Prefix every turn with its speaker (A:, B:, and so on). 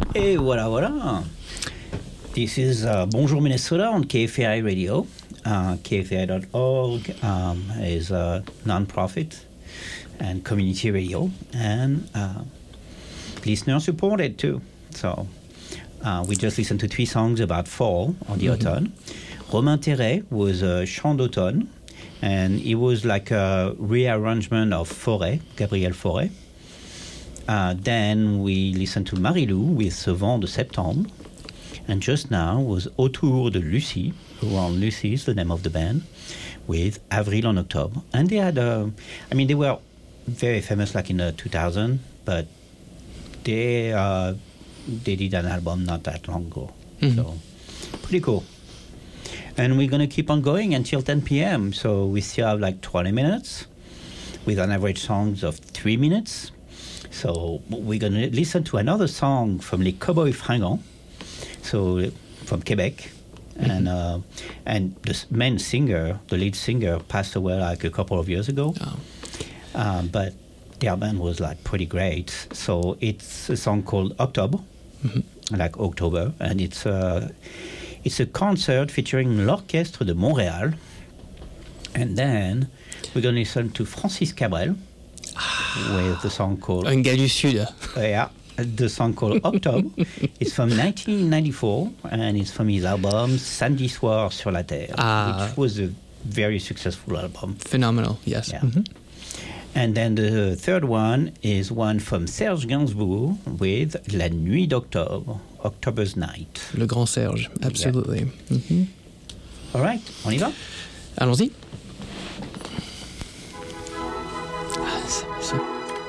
A: Et voilà, voilà. This is Bonjour Minnesota on KFAI Radio. KFAI.org is a non-profit and community radio, and listener-supported too. So we just listened to 3 songs about fall or the autumn. Romain Terret was a chant d'automne, and it was like a rearrangement of Fauré, Gabriel Fauré. Then we listened to Marie-Lou with Ce vent de septembre. And just now was Autour de Lucie, Lucie is the name of the band, with Avril en Octobre. And they had, they were very famous like in the 2000, but they did an album not that long ago. So pretty cool. And we're going to keep on going until 10 p.m. So we still have like 20 minutes with an average songs of 3 minutes. So we're going to listen to another song from Les Cowboys Fringants. So from Quebec, and the main singer, the lead singer, passed away like a couple of years ago. But their band was like pretty great. So it's a song called Octobre, like October, and it's a concert featuring l'Orchestre de Montréal. And then we're going to listen to Francis Cabrel with the song called
B: Un gars du Sud.
A: Yeah. The song called Octobre. It's from 1994, and it's from his album Samedi Soir sur la Terre, which was a very successful album.
B: Phenomenal, yes.
A: Yeah. And then the third one is one from Serge Gainsbourg with La Nuit d'Octobre, October's Night.
B: Le grand Serge, absolutely.
A: Yeah. All right, on y va?
B: Allons-y.